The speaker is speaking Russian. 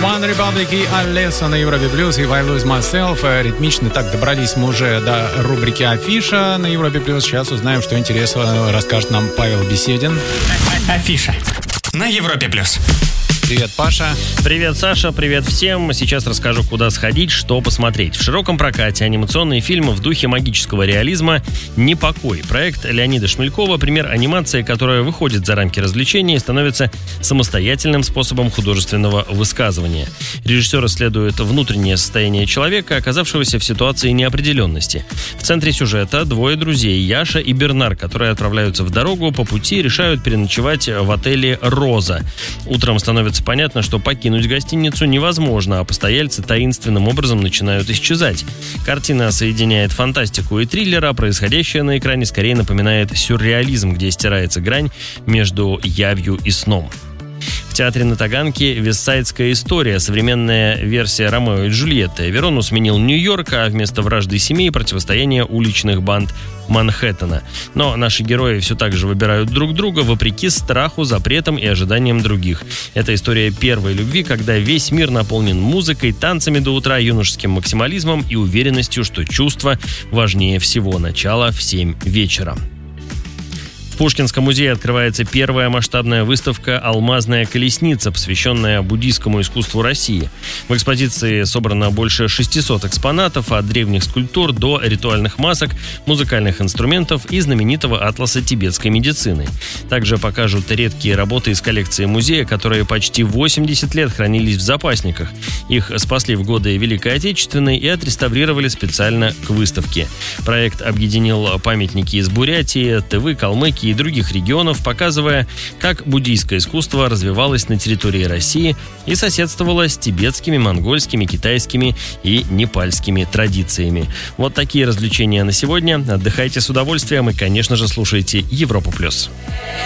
One Republic и Алеса на Европе Плюс, и I Lose Myself. Ритмично так добрались мы уже до рубрики «Афиша» на Европе Плюс. Сейчас узнаем, что интересно расскажет нам Павел Беседин. Афиша на Европе Плюс. Привет, Паша. Привет, Саша, привет всем. Сейчас расскажу, куда сходить, что посмотреть. В широком прокате анимационные фильмы в духе магического реализма «Непокой». Проект Леонида Шмелькова – пример анимации, которая выходит за рамки развлечения и становится самостоятельным способом художественного высказывания. Режиссер исследует внутреннее состояние человека, оказавшегося в ситуации неопределенности. В центре сюжета двое друзей – Яша и Бернар, которые отправляются в дорогу, по пути решают переночевать в отеле «Роза». Утром становится понятно, что покинуть гостиницу невозможно, а постояльцы таинственным образом начинают исчезать. Картина соединяет фантастику и триллер, а происходящее на экране скорее напоминает сюрреализм, где стирается грань между явью и сном. В театре на Таганке «Вестсайдская история», современная версия «Ромео и Джульетты». Верону сменил Нью-Йорк, а вместо вражды семей – противостояние уличных банд Манхэттена. Но наши герои все так же выбирают друг друга, вопреки страху, запретам и ожиданиям других. Это история первой любви, когда весь мир наполнен музыкой, танцами до утра, юношеским максимализмом и уверенностью, что чувство важнее всего. Начало в 7 вечера. В Пушкинском музее открывается первая масштабная выставка «Алмазная колесница», посвященная буддийскому искусству России. В экспозиции собрано больше 600 экспонатов, от древних скульптур до ритуальных масок, музыкальных инструментов и знаменитого атласа тибетской медицины. Также покажут редкие работы из коллекции музея, которые почти 80 лет хранились в запасниках. Их спасли в годы Великой Отечественной и отреставрировали специально к выставке. Проект объединил памятники из Бурятии, Тывы, Калмыкии и других регионов, показывая, как буддийское искусство развивалось на территории России и соседствовало с тибетскими, монгольскими, китайскими и непальскими традициями. Вот такие развлечения на сегодня. Отдыхайте с удовольствием и, конечно же, слушайте Европу+.